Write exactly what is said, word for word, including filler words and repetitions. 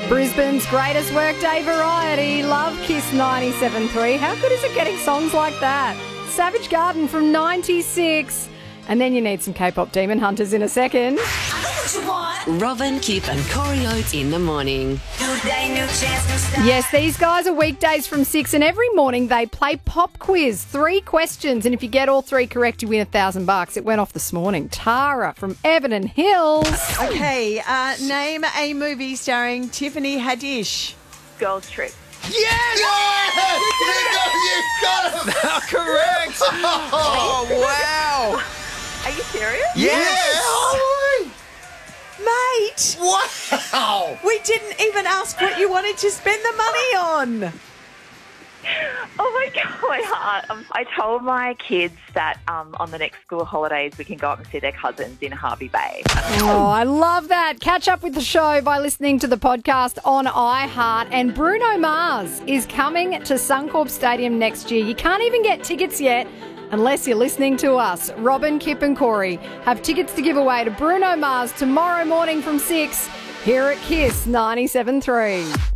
Brisbane's greatest workday variety. Love Kiss ninety-seven point three. How good is it getting songs like that? Savage Garden from ninety-six. And then you need some K-pop Demon Hunters in a second. Robin, Kip and Corey Oates in the morning. Yes, these guys are weekdays from six, and every morning they play pop quiz. Three questions, and if you get all three correct, you win a thousand bucks. It went off this morning. Tara from Everton Hills. Okay, uh, name a movie starring Tiffany Haddish. Girls Trip. Yes! Yes! You got it! You got it! Correct! Oh, wow! Are you serious? Yes! Mate! Wow! We didn't even ask what you wanted to spend the money on. Oh my God, my heart. Um, I told my kids that um, on the next school holidays we can go up and see their cousins in Harvey Bay. Oh, I love that. Catch up with the show by listening to the podcast on iHeart. And Bruno Mars is coming to Suncorp Stadium next year. You can't even get tickets yet unless you're listening to us. Robin, Kip and Corey have tickets to give away to Bruno Mars tomorrow morning from six here at Kiss ninety-seven point three.